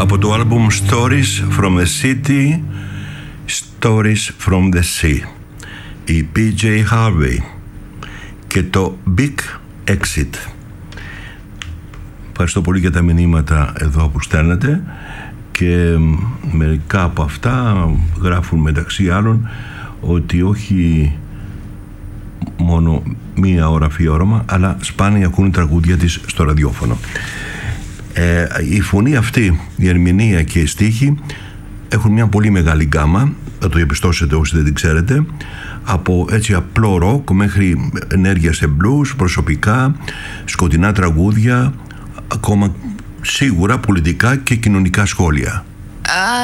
από το άλμπουμ Stories from the City, Stories from the Sea, η PJ Harvey και το Big Exit. Ευχαριστώ πολύ για τα μηνύματα εδώ που στέλνετε, και μερικά από αυτά γράφουν μεταξύ άλλων ότι όχι μόνο μία ώρα αφιέρωμα, αλλά σπάνια ακούνε τραγούδια της στο ραδιόφωνο. Η φωνή αυτή, η ερμηνεία και οι στίχοι έχουν μια πολύ μεγάλη γκάμα, θα το διαπιστώσετε όσοι δεν την ξέρετε, από έτσι απλό ροκ μέχρι ενέργεια σε blues, προσωπικά, σκοτεινά τραγούδια, ακόμα σίγουρα πολιτικά και κοινωνικά σχόλια.